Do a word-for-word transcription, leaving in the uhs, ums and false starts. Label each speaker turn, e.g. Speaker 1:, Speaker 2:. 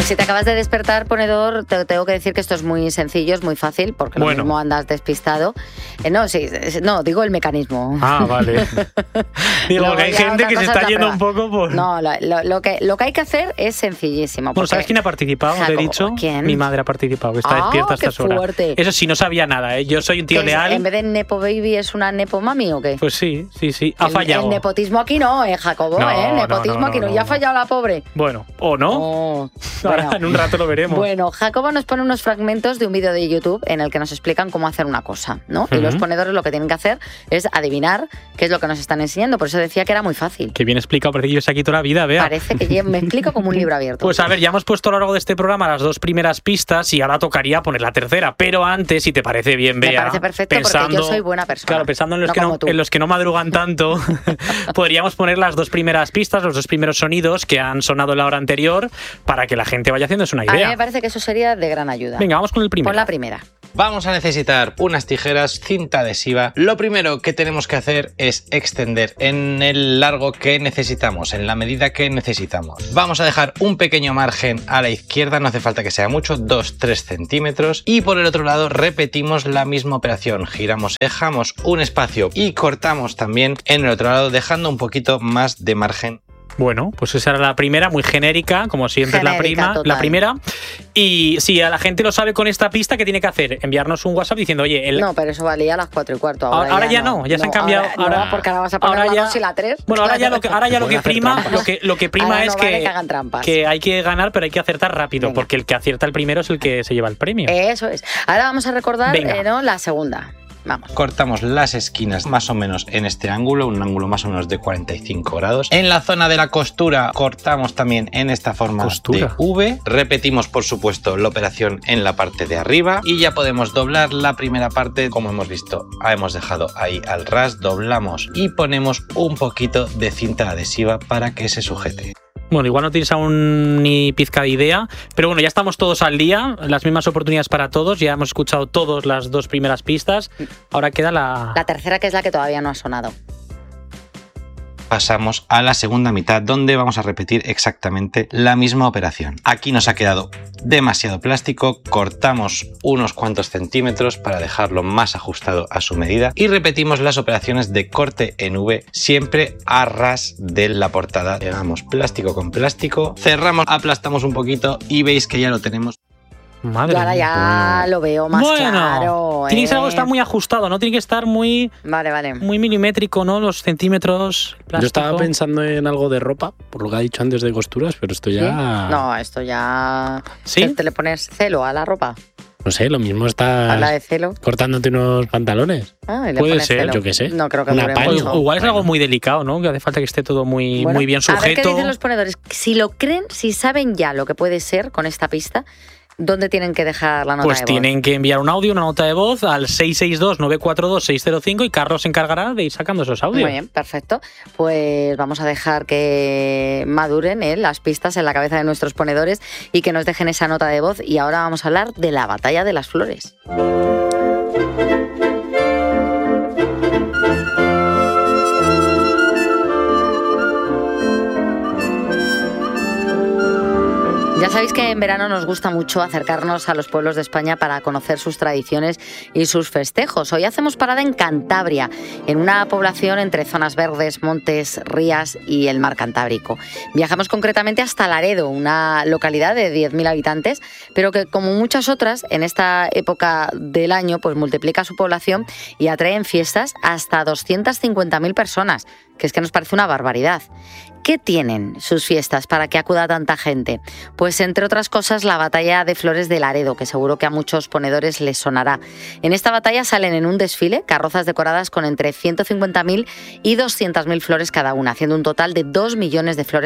Speaker 1: Pues si te acabas de despertar, ponedor, te tengo que decir que esto es muy sencillo, es muy fácil, porque lo
Speaker 2: Bueno.
Speaker 1: mismo andas despistado. Eh, no, sí, no, digo el mecanismo.
Speaker 2: Ah, vale. Digo,
Speaker 1: Luego
Speaker 2: que hay
Speaker 1: ya
Speaker 2: gente
Speaker 1: otra
Speaker 2: que se
Speaker 1: cosa
Speaker 2: está
Speaker 1: es la
Speaker 2: yendo
Speaker 1: prueba.
Speaker 2: un poco por...
Speaker 1: No, lo, lo- lo que, lo que hay que hacer es sencillísimo.
Speaker 2: Bueno,
Speaker 1: porque-
Speaker 2: ¿sabes quién ha participado? Te he
Speaker 1: Jacobo,
Speaker 2: dicho.
Speaker 1: ¿quién?
Speaker 2: Mi madre ha participado, que está
Speaker 1: Ah,
Speaker 2: despierta a
Speaker 1: qué
Speaker 2: estas horas.
Speaker 1: fuerte.
Speaker 2: Eso sí, no sabía nada, ¿eh? Yo soy un tío
Speaker 1: ¿Qué es?
Speaker 2: leal.
Speaker 1: ¿En vez de Nepo Baby es una Nepo Mami o qué?
Speaker 2: Pues sí, sí, sí. Ha
Speaker 1: El-
Speaker 2: fallado.
Speaker 1: El nepotismo aquí no, eh, Jacobo,
Speaker 2: No,
Speaker 1: ¿eh?
Speaker 2: no,
Speaker 1: Nepotismo
Speaker 2: no,
Speaker 1: aquí no,
Speaker 2: no,
Speaker 1: ya ha
Speaker 2: no.
Speaker 1: fallado la pobre.
Speaker 2: Bueno, o no.
Speaker 1: Oh,
Speaker 2: Ahora
Speaker 1: bueno.
Speaker 2: en un rato lo veremos.
Speaker 1: Bueno, Jacobo nos pone unos fragmentos de un vídeo de YouTube en el que nos explican cómo hacer una cosa, ¿no? Y
Speaker 2: Ujú.
Speaker 1: los ponedores lo que tienen que hacer es adivinar qué es lo que nos están enseñando. Por eso decía que era muy fácil.
Speaker 2: Qué bien explicado, parece que yo aquí toda la vida, vea.
Speaker 1: Parece que yo me explico como un libro abierto.
Speaker 2: Pues a ver, ya hemos puesto a lo largo de este programa las dos primeras pistas y ahora tocaría poner la tercera. Pero antes, si te parece bien,
Speaker 1: Me
Speaker 2: Bea,
Speaker 1: parece perfecto porque yo soy buena persona.
Speaker 2: Claro, pensando en los,
Speaker 1: no
Speaker 2: que, no,
Speaker 1: como tú.
Speaker 2: en los que no madrugan tanto, podríamos poner las dos primeras pistas, los dos primeros sonidos que han sonado en la hora anterior para que la gente vaya haciéndose una
Speaker 1: A mí
Speaker 2: idea.
Speaker 1: me parece que eso sería de gran ayuda.
Speaker 2: Venga, vamos con el primero.
Speaker 1: Pon la primera.
Speaker 3: Vamos a necesitar unas tijeras, cinta adhesiva. Lo primero que tenemos que hacer es extender en el largo que necesitamos, en la medida que necesitamos. Vamos a dejar un pequeño margen a la izquierda, no hace falta que sea mucho, dos tres centímetros. Y por el otro lado repetimos la misma operación. Giramos, dejamos un espacio y cortamos también en el otro lado, dejando un poquito más de margen.
Speaker 2: Bueno, pues esa era la primera, muy genérica, como siempre es la,
Speaker 1: Genérica,
Speaker 2: prima,
Speaker 1: total.
Speaker 2: la primera. Y si a la gente lo sabe con esta pista, ¿qué tiene que hacer? Enviarnos un WhatsApp diciendo, oye, el...
Speaker 1: No, pero eso valía a las cuatro y cuarto. Ahora,
Speaker 2: Ahora ya no, ya se han cambiado,
Speaker 1: Ahora,
Speaker 2: ahora-
Speaker 1: no, porque ahora vas a poner
Speaker 2: ahora
Speaker 1: la
Speaker 2: ya-
Speaker 1: dos y la tres.
Speaker 2: Bueno, ahora ya lo que, ahora ya lo que
Speaker 4: Pueden hacer
Speaker 2: prima,
Speaker 4: trampas.
Speaker 2: lo que, lo que prima
Speaker 1: Ahora
Speaker 2: es
Speaker 1: no vale
Speaker 2: que,
Speaker 1: que hagan trampas.
Speaker 2: que hay que ganar, pero hay que acertar rápido,
Speaker 1: Venga.
Speaker 2: porque el que acierta el primero es el que se lleva el premio.
Speaker 1: Eso es. Ahora vamos a recordar
Speaker 2: Venga.
Speaker 1: eh, ¿no? la segunda. Vamos.
Speaker 3: Cortamos las esquinas más o menos en este ángulo, un ángulo más o menos de cuarenta y cinco grados. En la zona de la costura cortamos también en esta forma
Speaker 2: Costura.
Speaker 3: de V. Repetimos, por supuesto, la operación en la parte de arriba y ya podemos doblar la primera parte. Como hemos visto, hemos dejado ahí al ras, doblamos y ponemos un poquito de cinta adhesiva para que se sujete.
Speaker 2: Bueno, igual no tienes aún ni pizca de idea, pero bueno, ya estamos todos al día, las mismas oportunidades para todos, ya hemos escuchado todas las dos primeras pistas, ahora queda la...
Speaker 1: La tercera, que es la que todavía no ha sonado.
Speaker 3: Pasamos a la segunda mitad, donde vamos a repetir exactamente la misma operación. Aquí nos ha quedado demasiado plástico, cortamos unos cuantos centímetros para dejarlo más ajustado a su medida y repetimos las operaciones de corte en V, siempre a ras de la portada. Pegamos plástico con plástico, cerramos, aplastamos un poquito y veis que ya lo tenemos.
Speaker 2: Madre
Speaker 1: Yo ahora
Speaker 2: mía.
Speaker 1: ya lo veo más
Speaker 2: Bueno,
Speaker 1: claro.
Speaker 2: tiene que ser
Speaker 1: ¿eh?
Speaker 2: algo que está muy ajustado, no tiene que estar muy,
Speaker 1: Vale, vale.
Speaker 2: muy milimétrico, ¿no? Los centímetros, plástico.
Speaker 4: Yo estaba pensando en algo de ropa, por lo que ha dicho antes de costuras, pero esto
Speaker 1: ¿Sí?
Speaker 4: ya...
Speaker 1: No, esto ya...
Speaker 2: ¿Sí?
Speaker 1: ¿Te, te le pones celo a la ropa?
Speaker 4: No sé, lo mismo
Speaker 1: Habla
Speaker 4: estás
Speaker 1: de celo.
Speaker 4: cortándote unos pantalones.
Speaker 1: Ah, y le
Speaker 2: Puede
Speaker 1: pones
Speaker 2: ser,
Speaker 1: celo.
Speaker 4: yo qué sé.
Speaker 1: No creo que
Speaker 4: Una
Speaker 1: dure
Speaker 4: paña.
Speaker 2: O
Speaker 1: mucho.
Speaker 2: igual, igual es algo
Speaker 4: Bueno.
Speaker 2: muy delicado, ¿no? Que hace falta que esté todo muy,
Speaker 1: Bueno,
Speaker 2: muy bien
Speaker 1: A ver qué
Speaker 2: sujeto.
Speaker 1: dicen los ponedores. Si lo creen, si saben ya lo que puede ser con esta pista, ¿dónde tienen que dejar la nota
Speaker 2: Pues
Speaker 1: de voz?
Speaker 2: tienen que enviar un audio, una nota de voz al seis seis dos, nueve cuatro dos, seis cero cinco y Carlos se encargará de ir sacando esos audios.
Speaker 1: Muy bien, perfecto. Pues vamos a dejar que maduren ¿eh? las pistas en la cabeza de nuestros ponedores y que nos dejen esa nota de voz. Y ahora vamos a hablar de la batalla de las flores. Ya sabéis que en verano nos gusta mucho acercarnos a los pueblos de España para conocer sus tradiciones y sus festejos. Hoy hacemos parada en Cantabria, en una población entre zonas verdes, montes, rías y el mar Cantábrico. Viajamos concretamente hasta Laredo, una localidad de diez mil habitantes, pero que, como muchas otras, en esta época del año, pues multiplica su población y atrae en fiestas hasta doscientas cincuenta mil personas, que es que nos parece una barbaridad. ¿Qué tienen sus fiestas para que acuda tanta gente? Pues entre otras cosas la batalla de flores de Laredo, que seguro que a muchos ponedores les sonará. En esta batalla salen en un desfile carrozas decoradas con entre ciento cincuenta mil y doscientas mil flores cada una, haciendo un total de dos millones de flores